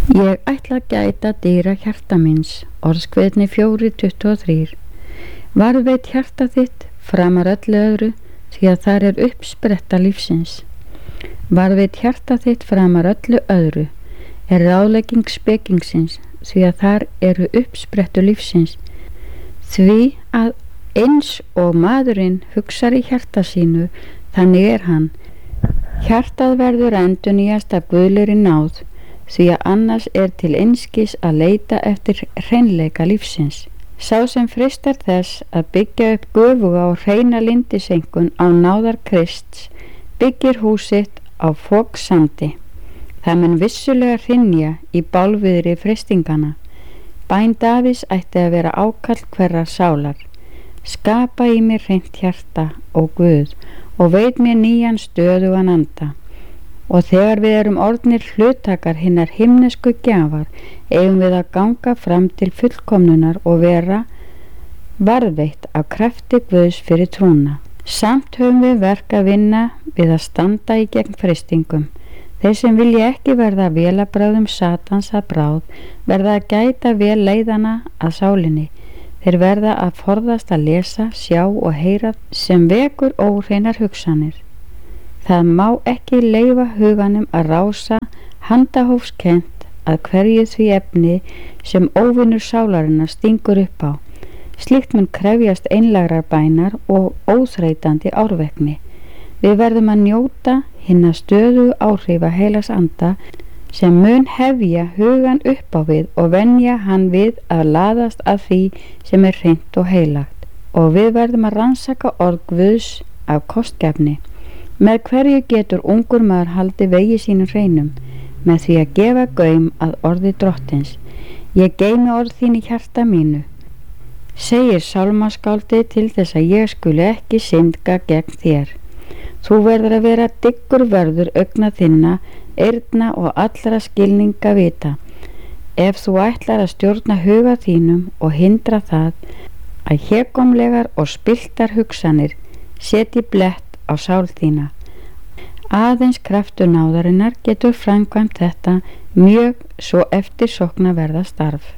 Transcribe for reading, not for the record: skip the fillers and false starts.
Ég ætla að gæta dýra hjarta míns, Orðskviðni 4:23. Varðveit hjarta þitt framar öllu öðru, því að þar er uppspretta lífsins. Varðveit hjarta þitt framar öllu öðru er ráðlegging spekingsins, því að þar eru uppsprettu lífsins. Því að eins og maðurinn hugsar í hjarta sínu, þannig er hann. Hjartað verður endurnýjast af guðlegri náð, því að annars er til einskis að leita eftir hreinleika lífsins. Sá sem freistar þess að byggja upp göfuga og hreina lindisenkun á náðar Krists byggir húsitt á foksandi. Það mun vissulega hrynja í bálviðri freistingana. Bæn Davíðs ætti að vera ákall hverrar sálar. Skapa í mér hreint hjarta, ó Guð, og veit mér nýjan stöðugan anda. Og þegar við erum orðnir hluttakar hinnar himnesku gjafar, eigum við að ganga fram til fullkomnunar og vera varðveitt af krafti Guðs fyrir trúna. Samt höfum við verk að vinna við að standa í gegn freistingum. Þeir sem vilja ekki verða vélabröðum Satans að bráð, verða að gæta vel leiðana að sálinni. Þeir verða að forðast að lesa, sjá og heyra sem vekur óhreinar hugsanir. Það má ekki leyfa huganum að rása handahófskennt að hverju því efni sem óvinur sálarinnar stingur upp á. Slíkt mun krefjast einlægrar bænar og óþreytandi árvekni. Við verðum að njóta hinna stöðugu áhrifa heilags anda sem mun hefja hugan upp á við og venja hann við að laðast að því sem er hreint og heilagt. Og við verðum að rannsaka orð Guðs af kostgæfni. Með hverju getur ungur maður haldið vegi sínum hreinum? Með því að gefa gaum að orði Drottins. Ég geymi orð þín í hjarta mínu, segir sálmaskáldið, til þess að ég skuli ekki syndga gegn þér. Þú verður að vera dyggur vörður augna þinna, eyrna og allra skilninga vita. Ef þú ætlar að stjórna huga þínum og hindra það að hégómlegar og spilltar hugsanir setji blett á sál þína. Aðeins kraftur náðarinnar getur framkvæmt þetta mjög svo eftirsóknarverða starf.